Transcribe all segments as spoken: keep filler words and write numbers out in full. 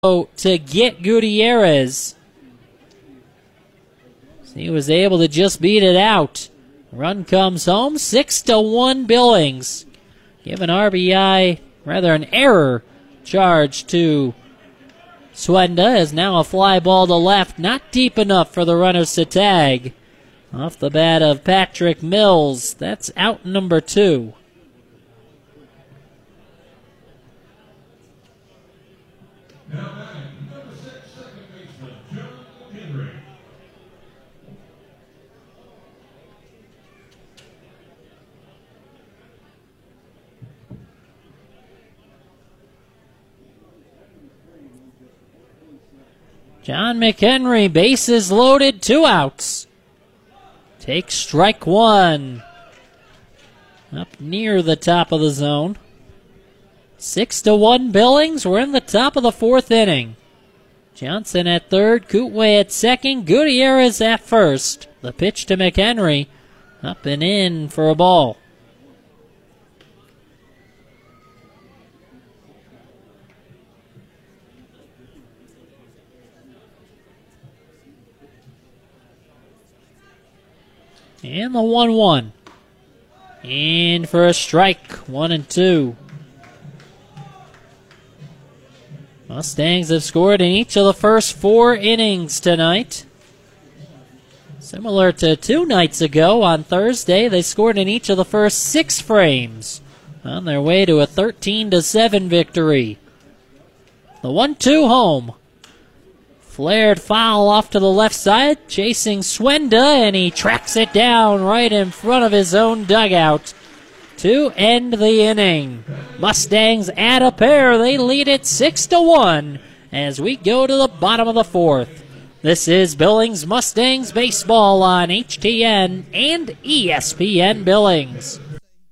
to get Gutierrez. He was able to just beat it out. Run comes home, six to one Billings. Give an R B I, rather an error charge to Swenda, as now a fly ball to left, not deep enough for the runners to tag. Off the bat of Patrick Mills, that's out number two. Now batting, number six, second baseman, John Henry. John McHenry, bases loaded, two outs. Takes strike one. Up near the top of the zone. Six to one Billings. We're in the top of the fourth inning. Johnson at third, Kootway at second, Gutierrez at first. The pitch to McHenry. Up and in for a ball. And the one one. In for a strike, one and two. Mustangs have scored in each of the first four innings tonight. Similar to two nights ago on Thursday, they scored in each of the first six frames on their way to a thirteen to seven victory. The one two home. Flared foul off to the left side, chasing Swenda, and he tracks it down right in front of his own dugout to end the inning. Mustangs add a pair. They lead it six to one as we go to the bottom of the fourth. This is Billings Mustangs baseball on H T N and E S P N Billings.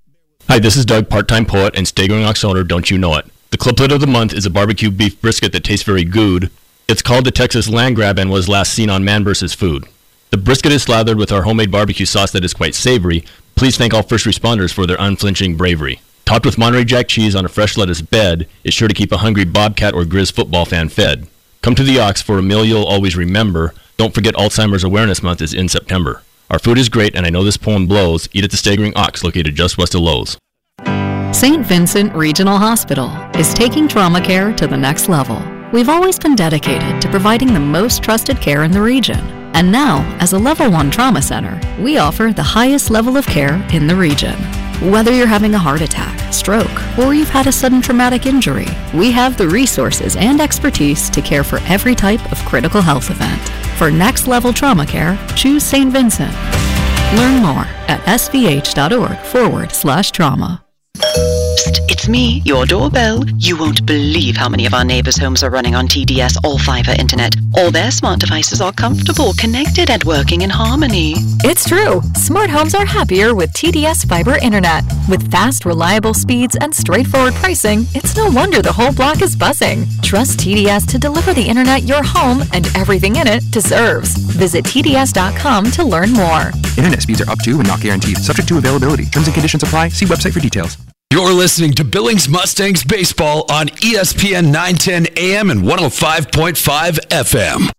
Hi, this is Doug, part-time poet and Staggering Ox owner, don't you know it. The cliplet of the month is a barbecue beef brisket that tastes very good. It's called the Texas Land Grab and was last seen on Man versus. Food. The brisket is slathered with our homemade barbecue sauce that is quite savory. Please thank all first responders for their unflinching bravery. Topped with Monterey Jack cheese on a fresh lettuce bed is sure to keep a hungry Bobcat or Grizz football fan fed. Come to the Ox for a meal you'll always remember. Don't forget Alzheimer's Awareness Month is in September. Our food is great, and I know this poem blows. Eat at the Staggering Ox, located just west of Lowe's. Saint Vincent Regional Hospital is taking trauma care to the next level. We've always been dedicated to providing the most trusted care in the region. And now, as a level one trauma center, we offer the highest level of care in the region. Whether you're having a heart attack, stroke, or you've had a sudden traumatic injury, we have the resources and expertise to care for every type of critical health event. For next level trauma care, choose Saint Vincent. Learn more at svh.org forward slash trauma. Psst, it's me, your doorbell. You won't believe how many of our neighbors' homes are running on T D S all-fiber internet. All their smart devices are comfortable, connected, and working in harmony. It's true. Smart homes are happier with T D S fiber internet. With fast, reliable speeds and straightforward pricing, it's no wonder the whole block is buzzing. Trust T D S to deliver the internet your home and everything in it deserves. Visit T D S dot com to learn more. Internet speeds are up to and not guaranteed. Subject to availability. Terms and conditions apply. See website for details. You're listening to Billings Mustangs Baseball on E S P N nine ten A M and one oh five point five F M.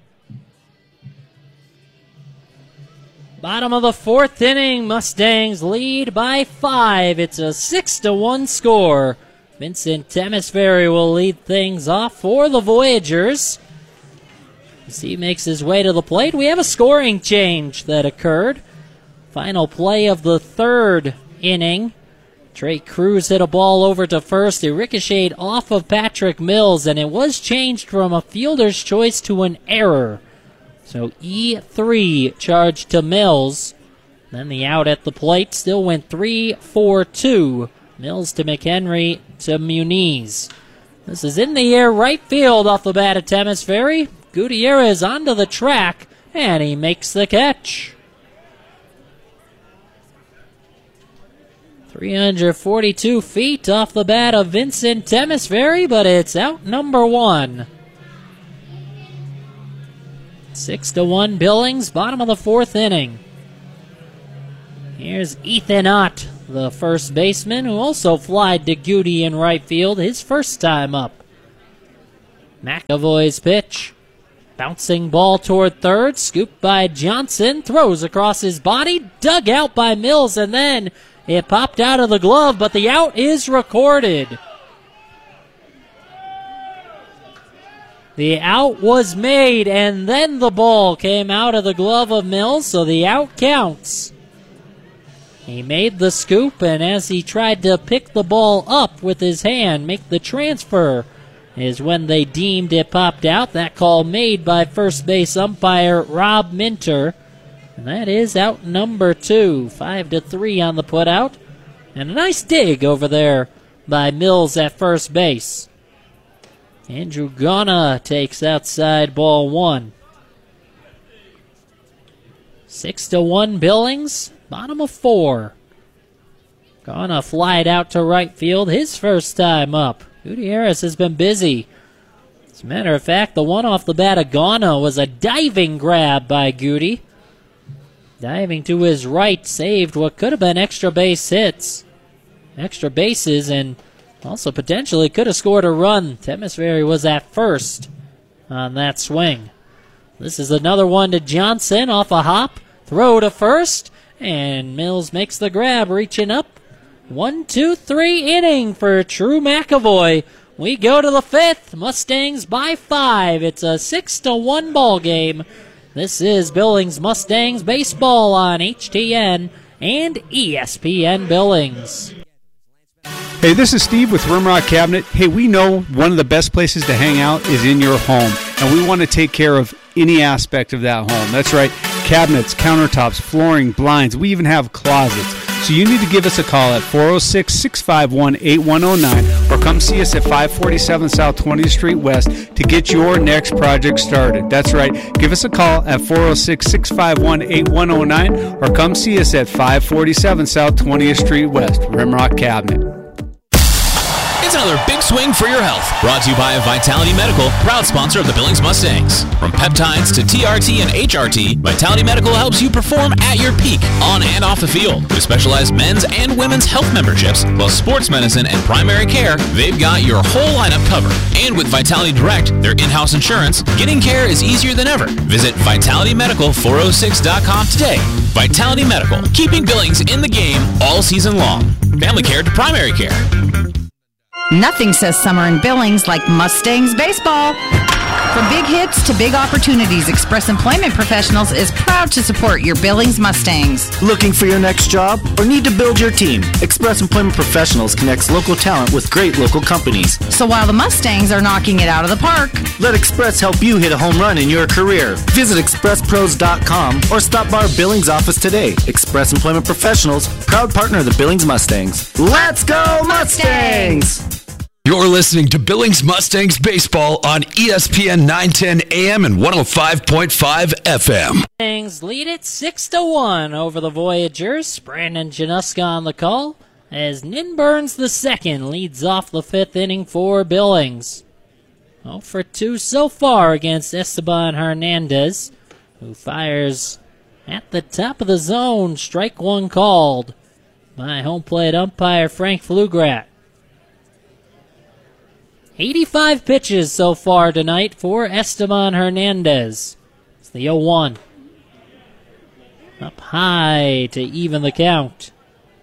Bottom of the fourth inning, Mustangs lead by five. It's a six to one score. Vincent Temesbury will lead things off for the Voyagers. As he makes his way to the plate, we have a scoring change that occurred. Final play of the third inning. Trey Cruz hit a ball over to first. It ricocheted off of Patrick Mills, and it was changed from a fielder's choice to an error. So E three charged to Mills. Then the out at the plate still went three four two. Mills to McHenry to Muniz. This is in the air right field off the bat of Temesbury. Gutierrez onto the track, and he makes the catch. three hundred forty-two feet off the bat of Vincent Temesbury, but it's out number one. Six to one Billings, bottom of the fourth inning. Here's Ethan Ott, the first baseman, who also flied to Goody in right field his first time up. McAvoy's pitch. Bouncing ball toward third, scooped by Johnson, throws across his body, dug out by Mills, and then it popped out of the glove, but the out is recorded. The out was made, and then the ball came out of the glove of Mills, so the out counts. He made the scoop, and as he tried to pick the ball up with his hand, make the transfer, is when they deemed it popped out. That call made by first base umpire Rob Minter. And that is out number two. Five to three on the putout. And a nice dig over there by Mills at first base. Andrew Ghana takes outside ball one. Six to one Billings. Bottom of four. Ghana flied out to right field. His first time up. Gutierrez has been busy. As a matter of fact, the one off the bat of Ghana was a diving grab by Goody. Diving to his right, saved what could have been extra base hits. Extra bases, and also potentially could have scored a run. Temesbury was at first on that swing. This is another one to Johnson off a hop. Throw to first, and Mills makes the grab, reaching up. One, two, three inning for True McAvoy. We go to the fifth. Mustangs by five. It's a six to one ball game. This is Billings Mustangs baseball on H T N and E S P N Billings. Hey, this is Steve with Rimrock Cabinet. Hey, we know one of the best places to hang out is in your home, and we want to take care of any aspect of that home. That's right, cabinets, countertops, flooring, blinds. We even have closets. So you need to give us a call at four oh six, six five one, eight one oh nine or come see us at five forty-seven South twentieth Street West to get your next project started. That's right. Give us a call at four oh six, six five one, eight one oh nine or come see us at five forty-seven South twentieth Street West. Rimrock Cabinet. It's another big swing for your health. Brought to you by Vitality Medical, proud sponsor of the Billings Mustangs. From peptides to T R T and H R T, Vitality Medical helps you perform at your peak, on and off the field. With specialized men's and women's health memberships, plus sports medicine and primary care, they've got your whole lineup covered. And with Vitality Direct, their in-house insurance, getting care is easier than ever. Visit vitality medical four oh six dot com today. Vitality Medical, keeping Billings in the game all season long. Family care to primary care. Nothing says summer in Billings like Mustangs baseball. From big hits to big opportunities, Express Employment Professionals is proud to support your Billings Mustangs. Looking for your next job or need to build your team? Express Employment Professionals connects local talent with great local companies. So while the Mustangs are knocking it out of the park, let Express help you hit a home run in your career. Visit express pros dot com or stop by our Billings office today. Express Employment Professionals, proud partner of the Billings Mustangs. Let's go Mustangs! You're listening to Billings Mustangs baseball on E S P N nine ten A M and one oh five point five F M. Mustangs lead it six to one over the Voyagers. Brandon Januska on the call as Nin Burns the second leads off the fifth inning for Billings. oh for two so far against Esteban Hernandez, who fires at the top of the zone. Strike one called by home plate umpire Frank Flugrat. eighty-five pitches so far tonight for Esteban Hernandez. It's the oh one. Up high to even the count.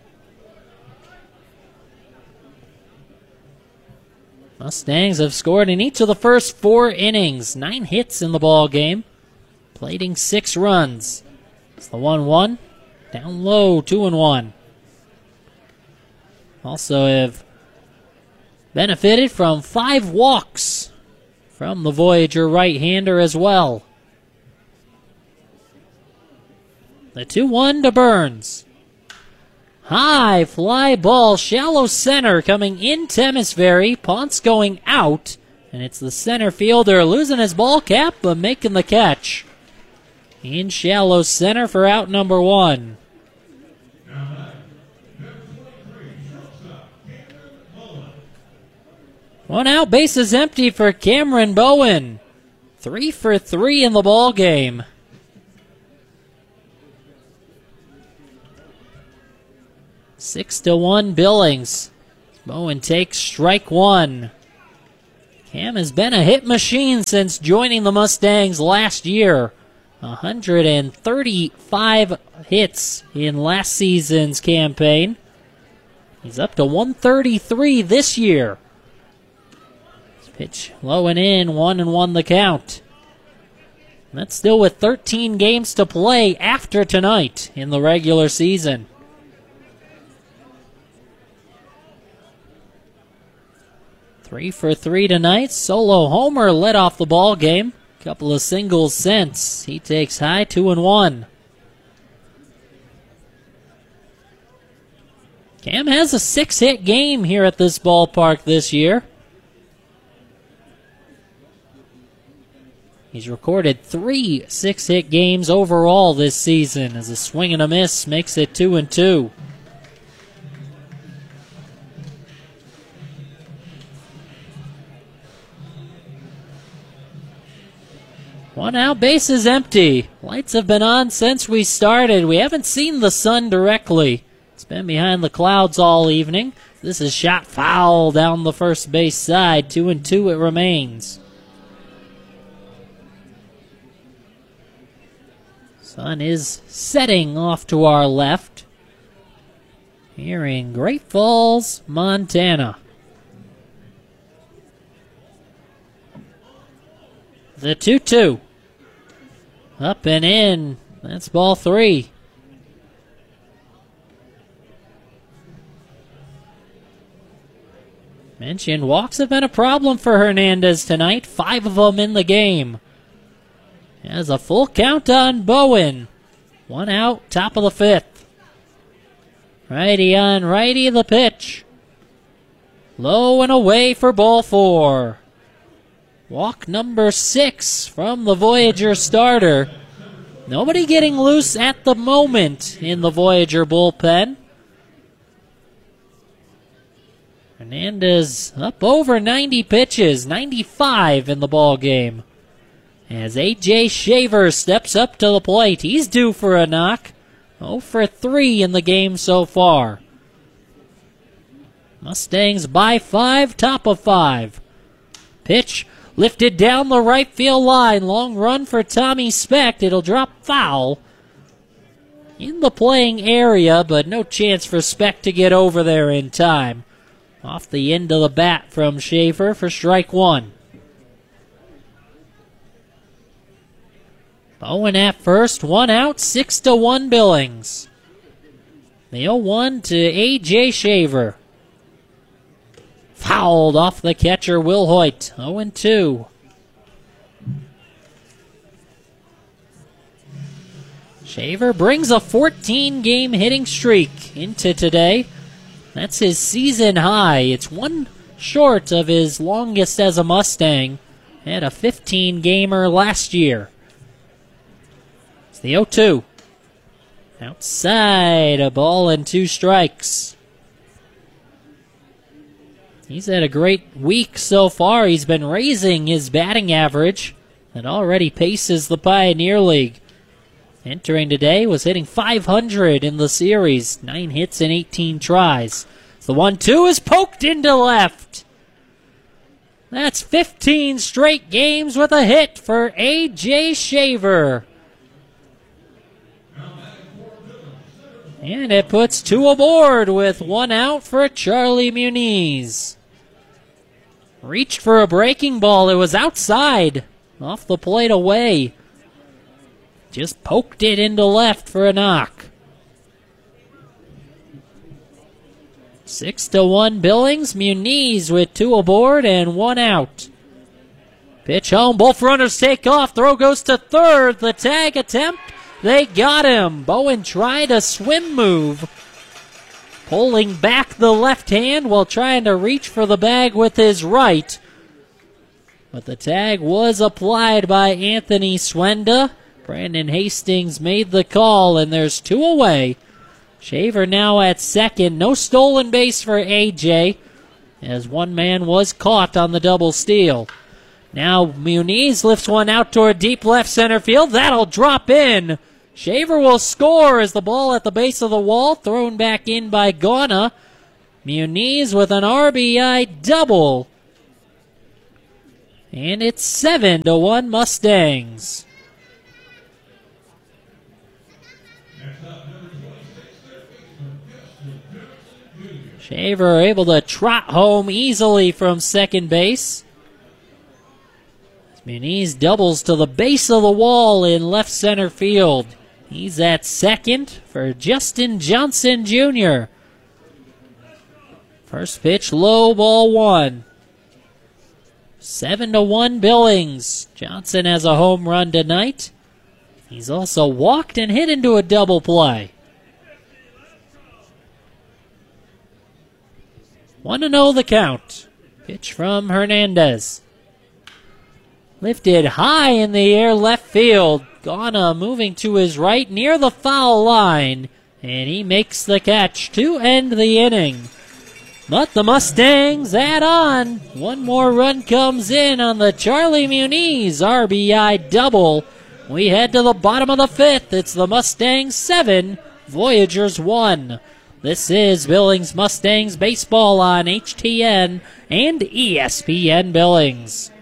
Mustangs have scored in each of the first four innings. Nine hits in the ball game, plating six runs. It's the one one. Down low, two and one. Also have benefited from five walks from the Voyager right-hander as well. The two one to Burns. High fly ball, shallow center coming in Temesbury. Ponce going out, and it's the center fielder losing his ball cap but making the catch. In shallow center for out number one. One out, bases empty for Cameron Bowen. Three for three in the ball game. Six to one Billings. Bowen takes strike one. Cam has been a hit machine since joining the Mustangs last year. one hundred thirty-five hits in last season's campaign. He's up to one thirty-three this year. This pitch low and in, one and one the count. And that's still with thirteen games to play after tonight in the regular season. Three for three tonight. Solo homer led off the ball game. Couple of singles since. He takes high, two and one. Cam has a six-hit game here at this ballpark this year. He's recorded three six-hit games overall this season as a swing and a miss makes it two and two. One out, base is empty. Lights have been on since we started. We haven't seen the sun directly. It's been behind the clouds all evening. This is shot foul down the first base side. Two and two it remains. Sun is setting off to our left here in Great Falls, Montana. The two two. Up and in. That's ball three. Mentioned walks have been a problem for Hernandez tonight. Five of them in the game. Has a full count on Bowen. One out, top of the fifth. Righty on righty the pitch. Low and away for ball four. Walk number six from the Voyager starter. Nobody getting loose at the moment in the Voyager bullpen. Hernandez up over ninety pitches, ninety-five in the ball game. As A J Shaver steps up to the plate, he's due for a knock. oh for three in the game so far. Mustangs by five, top of five. Pitch lifted down the right field line. Long run for Tommy Specht. It'll drop foul in the playing area, but no chance for Specht to get over there in time. Off the end of the bat from Schaefer for strike one. Bowen at first, one out, six to one Billings. The oh one to A J Shaver. Fouled off the catcher, Will Hoyt. oh and two. Shaver brings a fourteen-game hitting streak into today. That's his season high. It's one short of his longest as a Mustang. Had a fifteen-gamer last year. It's the oh two. Outside, a ball and two strikes. He's had a great week so far. He's been raising his batting average that already paces the Pioneer League. Entering today was hitting five hundred in the series. Nine hits and eighteen tries. The one two is poked into left. That's fifteen straight games with a hit for A J Shaver. And it puts two aboard with one out for Charlie Muniz. Reached for a breaking ball. It was outside. Off the plate away. Just poked it into left for a knock. Six to one Billings. Muniz with two aboard and one out. Pitch home. Both runners take off. Throw goes to third. The tag attempt. They got him. Bowen tried a swim move. Pulling back the left hand while trying to reach for the bag with his right. But the tag was applied by Anthony Swenda. Brandon Hastings made the call, and there's two away. Shaver now at second. No stolen base for A J, as one man was caught on the double steal. Now Muniz lifts one out toward deep left center field. That'll drop in. Shaver will score as the ball at the base of the wall, thrown back in by Gauna. Muniz with an R B I double. and it's seven to one Mustangs. Shaver able to trot home easily from second base. Muniz doubles to the base of the wall in left center field. He's at second for Justin Johnson Junior First pitch, low, ball one. Seven to one Billings. Johnson has a home run tonight. He's also walked and hit into a double play. One to know the count. Pitch from Hernandez. Lifted high in the air left field. Ghana moving to his right near the foul line. And he makes the catch to end the inning. But the Mustangs add on. One more run comes in on the Charlie Muniz R B I double. We head to the bottom of the fifth. It's the Mustangs seven, Voyagers one. This is Billings Mustangs baseball on H T N and E S P N Billings.